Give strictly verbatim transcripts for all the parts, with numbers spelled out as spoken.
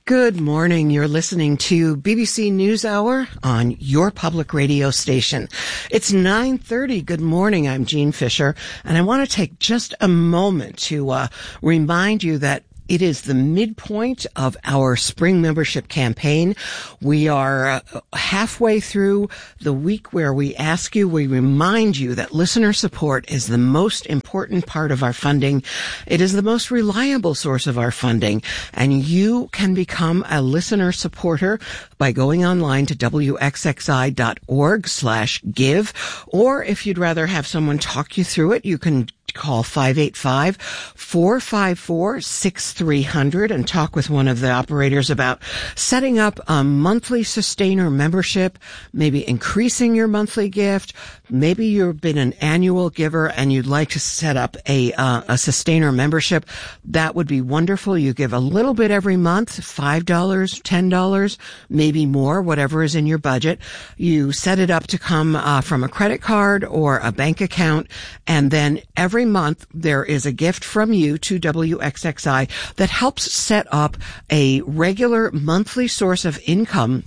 Good morning. You're listening to B B C NewsHour on your public radio station. It's nine thirty. Good morning. I'm Jean Fisher, and I want to take just a moment to uh, remind you that it is the midpoint of our spring membership campaign. We are uh, halfway through the week where we ask you, we remind you that listener support is the most important part of our funding. It is the most reliable source of our funding, and you can become a listener supporter by going online to W X X I dot org slash give, or if you'd rather have someone talk you through it, you can call five eight five, four five four, six three zero zero and talk with one of the operators about setting up a monthly sustainer membership, maybe increasing your monthly gift. Maybe you've been an annual giver and you'd like to set up a uh, a sustainer membership. That would be wonderful. You give a little bit every month, five dollars, ten dollars, maybe more, whatever is in your budget. You set it up to come uh, from a credit card or a bank account, and then every month there is a gift from you to W X X I that helps set up a regular monthly source of income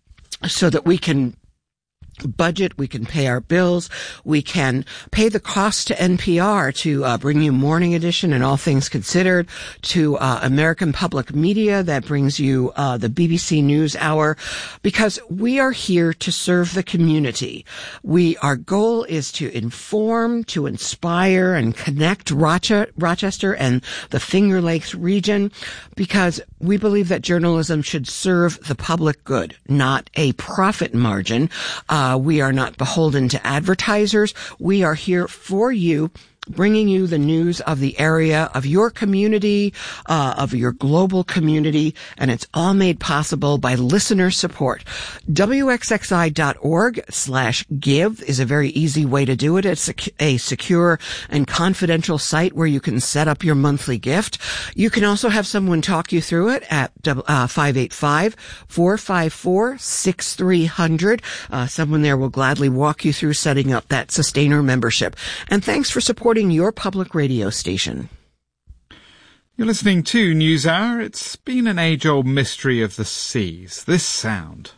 so that we can budget, we can pay our bills, we can pay the cost to N P R to uh, bring you Morning Edition and All Things Considered, to uh, American Public Media that brings you uh, the B B C NewsHour, because we are here to serve the community. We, our goal is to inform, to inspire, and connect Roche- Rochester and the Finger Lakes region, because we believe that journalism should serve the public good, not a profit margin. Uh, Uh, we are not beholden to advertisers. We are here for you, bringing you the news of the area, of your community, uh, of your global community, and it's all made possible by listener support. W X X I dot org slash give is a very easy way to do it. It's a, a secure and confidential site where you can set up your monthly gift. You can also have someone talk you through it at uh, five eight five, four five four, six three zero zero. Uh, someone there will gladly walk you through setting up that sustainer membership. And thanks for supporting your public radio station. You're listening to NewsHour. It's been an age-old mystery of the seas. This sound.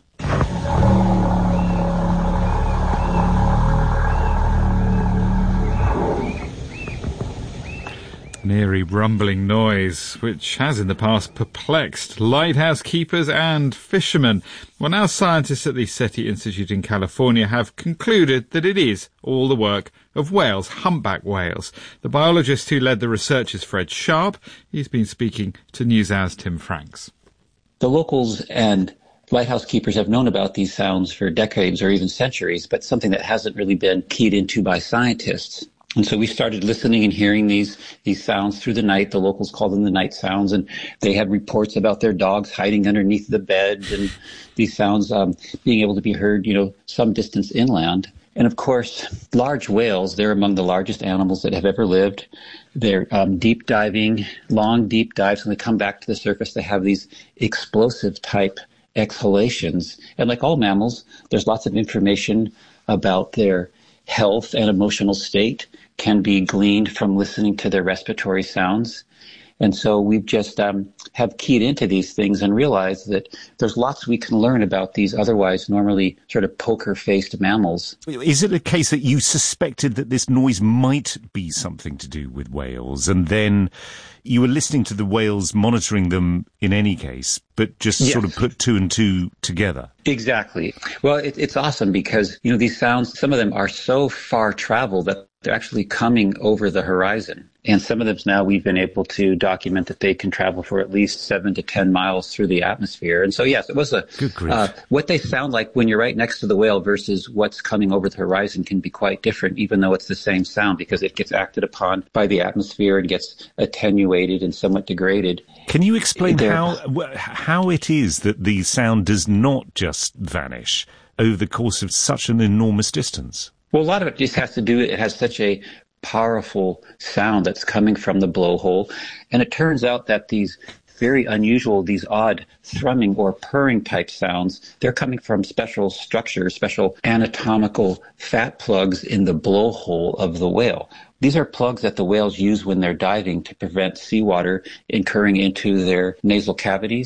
An eerie rumbling noise, which has in the past perplexed lighthouse keepers and fishermen. Well, now scientists at the SETI Institute in California have concluded that it is all the work of whales, humpback whales. The biologist who led the research is Fred Sharp. He's been speaking to NewsHour's Tim Franks. The locals and lighthouse keepers have known about these sounds for decades or even centuries, but something that hasn't really been keyed into by scientists. And so we started listening and hearing these these sounds through the night. The locals call them the night sounds, and they had reports about their dogs hiding underneath the bed, and these sounds um, being able to be heard, you know, some distance inland. And of course, large whales, they're among the largest animals that have ever lived. They're um, deep diving, long deep dives. When they come back to the surface, they have these explosive type exhalations. And like all mammals, there's lots of information about their health and emotional state can be gleaned from listening to their respiratory sounds. And so we've just um, have keyed into these things and realized that there's lots we can learn about these otherwise normally sort of poker-faced mammals. Is it a case that you suspected that this noise might be something to do with whales, and then you were listening to the whales, monitoring them in any case, but just yes. sort of put two and two together? Exactly. Well, it, it's awesome because, you know, these sounds, some of them are so far traveled that they're actually coming over the horizon. And some of them now we've been able to document that they can travel for at least seven to ten miles through the atmosphere. And so, yes, it was a, uh, what they sound like when you're right next to the whale versus what's coming over the horizon can be quite different, even though it's the same sound, because it gets acted upon by the atmosphere and gets attenuated and somewhat degraded. Can you explain how, how it is that the sound does not just vanish over the course of such an enormous distance? Well, a lot of it just has to do, it has such a powerful sound that's coming from the blowhole. And it turns out that these very unusual, these odd thrumming or purring type sounds, they're coming from special structures, special anatomical fat plugs in the blowhole of the whale. These are plugs that the whales use when they're diving to prevent seawater incurring into their nasal cavities.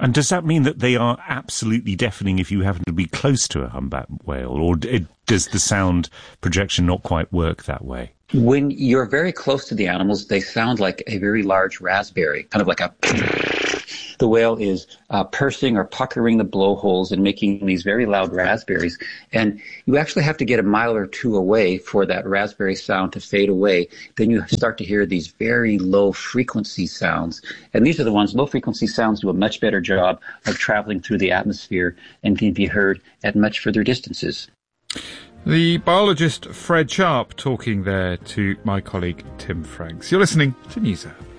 And does that mean that they are absolutely deafening if you happen to be close to a humpback whale, or it, does the sound projection not quite work that way? When you're very close to the animals, they sound like a very large raspberry, kind of like a... The whale is uh, pursing or puckering the blowholes and making these very loud raspberries. And you actually have to get a mile or two away for that raspberry sound to fade away. Then you start to hear these very low frequency sounds. And these are the ones, low frequency sounds do a much better job of traveling through the atmosphere and can be heard at much further distances. The biologist Fred Sharp talking there to my colleague Tim Franks. You're listening to NewsHour.